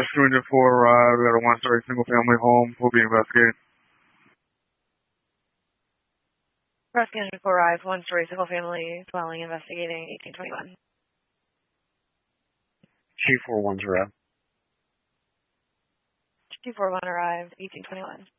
Rescue Engine 4 arrived at a one-story single-family home. We'll be investigating. Rescue Engine 4 arrived, one-story single-family dwelling, investigating 1821. Chief 4-1's arrived. Chief 4-1 arrived, 1821.